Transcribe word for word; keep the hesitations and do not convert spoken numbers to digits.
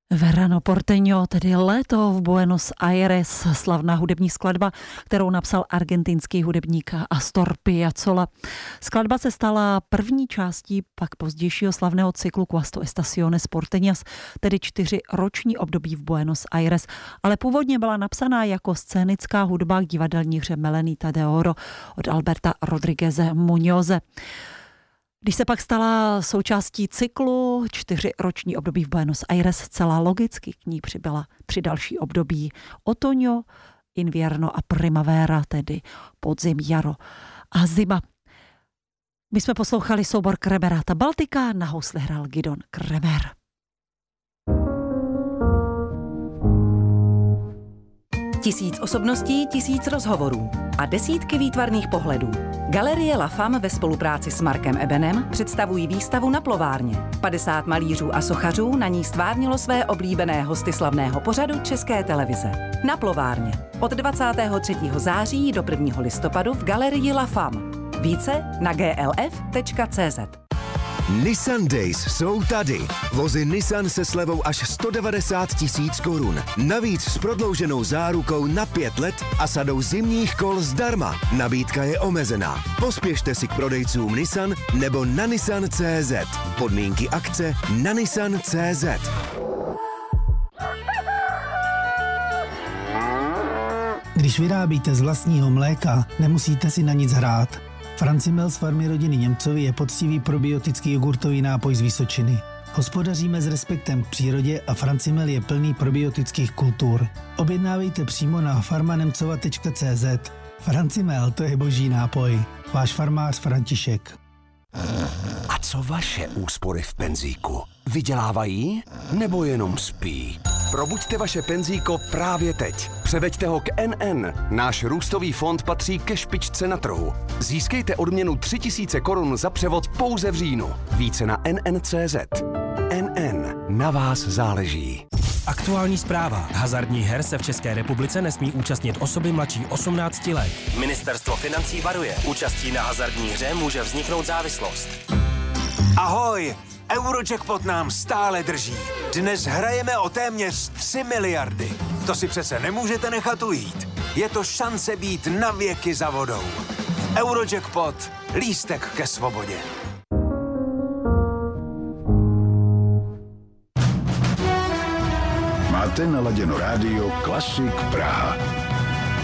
Verano Porteño, tedy Léto v Buenos Aires, slavná hudební skladba, kterou napsal argentinský hudebník Astor Piazzolla. Skladba se stala první částí pak pozdějšího slavného cyklu Cuatro Estaciones Porteñas, tedy čtyři roční období v Buenos Aires, ale původně byla napsaná jako scénická hudba k divadelní hře Melenita de Oro od Alberta Rodrígueze Muñoze. Když se pak stala součástí cyklu čtyři roční období v Buenos Aires, celá logicky k ní přibyla tři další období: otoño, invierno a primavera, tedy podzim, jaro a zima. My jsme poslouchali soubor Kremerata Baltika, na housli hrál Gidon Kremer. Tisíc osobností, tisíc rozhovorů a desítky výtvarných pohledů. Galerie La Femme ve spolupráci s Markem Ebenem představují výstavu Na plovárně. padesát malířů a sochařů na ní stvárnilo své oblíbené hosty slavného pořadu České televize. Na plovárně. Od dvacátého třetího září do prvního listopadu v Galerii La Femme. Více na g l f tečka c z. Nissan Days jsou tady. Vozy Nissan se slevou až sto devadesát tisíc korun. Navíc s prodlouženou zárukou na pět let a sadou zimních kol zdarma. Nabídka je omezená. Pospěšte si k prodejcům Nissan nebo na nissan tečka cé zet. Podmínky akce na nissan tečka cé zet. Když vyrábíte z vlastního mléka, nemusíte si na nic hrát. Francimel z farmy rodiny Němcovi je poctivý probiotický jogurtový nápoj z Vysočiny. Hospodaříme s respektem k přírodě a Francimel je plný probiotických kultur. Objednávejte přímo na farmanemcova tečka cé zet. Francimel, to je boží nápoj. Váš farmář František. A co vaše úspory v penzíku? Vydělávají nebo jenom spí? Probuďte vaše penzíko právě teď. Převeďte ho k N N. Náš růstový fond patří ke špičce na trhu. Získejte odměnu tři tisíce korun za převod pouze v říjnu. Více na N N tečka cé zet. N N. Na vás záleží. Aktuální zpráva. Hazardních her se v České republice nesmí účastnit osoby mladší osmnácti let. Ministerstvo financí varuje. Účastí na hazardní hře může vzniknout závislost. Ahoj! Eurojackpot nám stále drží. Dnes hrajeme o téměř tři miliardy. To si přece nemůžete nechat ujít. Je to šance být na věky za vodou. Eurojackpot. Lístek ke svobodě. Máte naladěno rádio Klasik Praha.